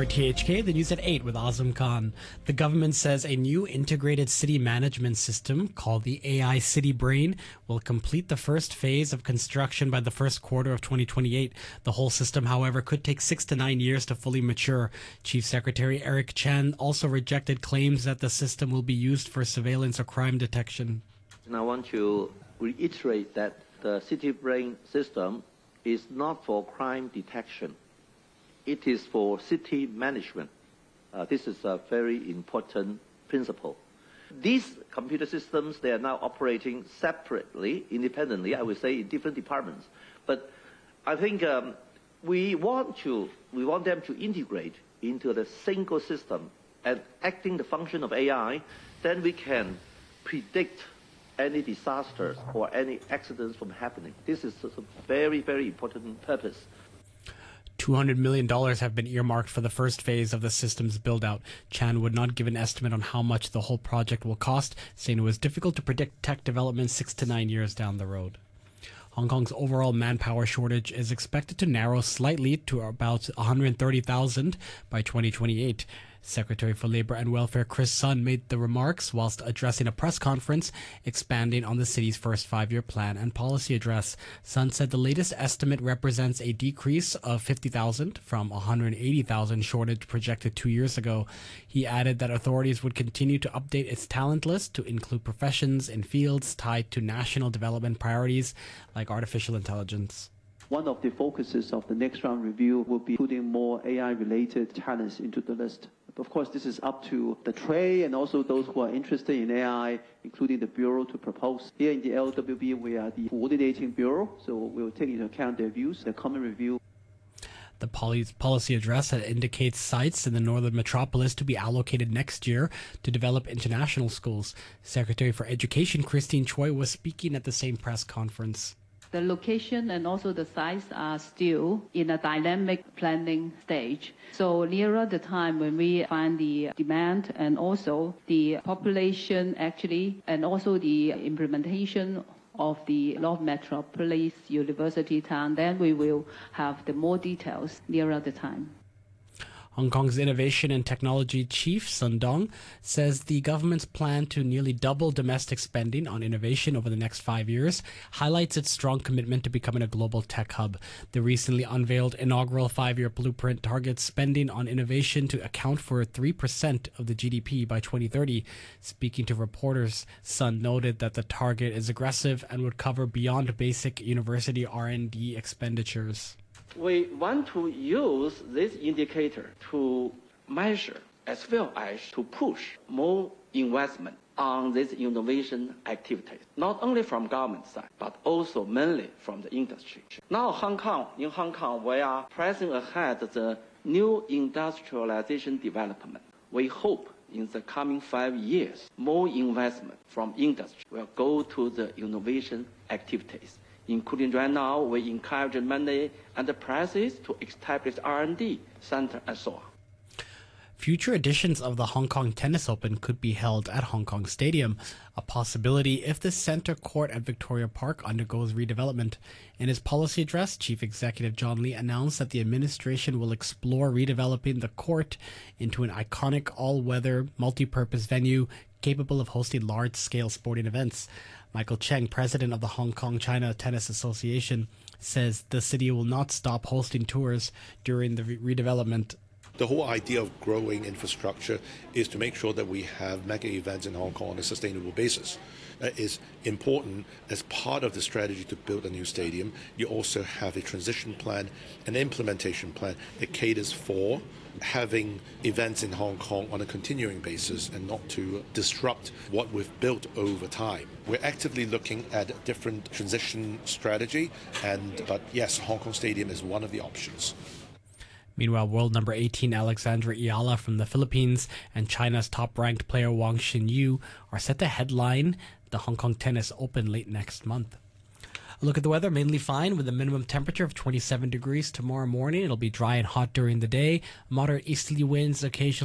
RTHK, the news at 8 with Azam Khan. The government says a new integrated city management system called the AI City Brain will complete the first phase of construction by the first quarter of 2028. The whole system, however, could take 6 to 9 years to fully mature. Chief Secretary Eric Chan also rejected claims that the system will be used for surveillance or crime detection. And I want to reiterate that the City Brain system is not for crime detection. It is for city management. This is a very important principle. These computer systems, they are now operating separately, independently, I would say, in different departments. But I think we want them to integrate into the single system and acting the function of AI, then we can predict any disasters or any accidents from happening. This is a very, very important purpose. $200 million have been earmarked for the first phase of the system's build-out. Chan would not give an estimate on how much the whole project will cost, saying it was difficult to predict tech development 6 to 9 years down the road. Hong Kong's overall manpower shortage is expected to narrow slightly to about 130,000 by 2028. Secretary for Labour and Welfare Chris Sun made the remarks whilst addressing a press conference expanding on the city's first 5-year plan and policy address. Sun said the latest estimate represents a decrease of 50,000 from 180,000 shortage projected 2 years ago. He added that authorities would continue to update its talent list to include professions in fields tied to national development priorities like artificial intelligence. One of the focuses of the next round review will be putting more AI-related talents into the list. Of course, this is up to the trade and also those who are interested in AI, including the Bureau, to propose. Here in the LWB, we are the coordinating bureau, so we will take into account their views, the common review. The policy address indicates sites in the northern metropolis to be allocated next year to develop international schools. Secretary for Education Christine Choi was speaking at the same press conference. The location and also the size are still in a dynamic planning stage. So nearer the time when we find the demand and also the population actually, and also the implementation of the North Metropolis University Town, then we will have the more details nearer the time. Hong Kong's Innovation and Technology Chief, Sun Dong, says the government's plan to nearly double domestic spending on innovation over the next 5 years highlights its strong commitment to becoming a global tech hub. The recently unveiled inaugural 5-year blueprint targets spending on innovation to account for 3% of the GDP by 2030. Speaking to reporters, Sun noted that the target is aggressive and would cover beyond basic university R&D expenditures. We want to use this indicator to measure as well as to push more investment on these innovation activities, not only from government side, but also mainly from the industry. Now in Hong Kong, we are pressing ahead the new industrialization development. We hope in the coming 5 years, more investment from industry will go to the innovation activities. Including right now, we encourage many enterprises to establish R&D center and so on. Future editions of the Hong Kong Tennis Open could be held at Hong Kong Stadium, a possibility if the center court at Victoria Park undergoes redevelopment. In his policy address, Chief Executive John Lee announced that the administration will explore redeveloping the court into an iconic all-weather, multi-purpose venue capable of hosting large-scale sporting events. Michael Cheng, president of the Hong Kong China Tennis Association, says the city will not stop hosting tours during the redevelopment. The whole idea of growing infrastructure is to make sure that we have mega events in Hong Kong on a sustainable basis. That is important as part of the strategy to build a new stadium. You also have a transition plan, an implementation plan that caters for having events in Hong Kong on a continuing basis and not to disrupt what we've built over time. We're actively looking at a different transition strategy, but yes, Hong Kong Stadium is one of the options. Meanwhile, world number 18 Alexandra Ayala from the Philippines and China's top-ranked player Wang Xinyu are set to headline the Hong Kong Tennis Open late next month. A look at the weather, mainly fine with a minimum temperature of 27 degrees tomorrow morning. It'll be dry and hot during the day. Moderate easterly winds occasionally